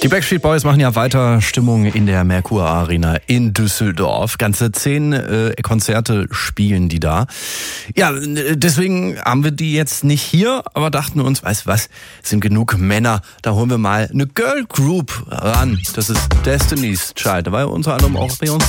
Die Backstreet Boys machen ja weiter Stimmung in der Merkur Arena in Düsseldorf. Ganze 10 Konzerte spielen die da. Ja, deswegen haben wir die jetzt nicht hier, aber dachten uns, weißt du was, es sind genug Männer, da holen wir mal eine Girl Group ran. Das ist Destiny's Child. Da war ja unter anderem auch bei uns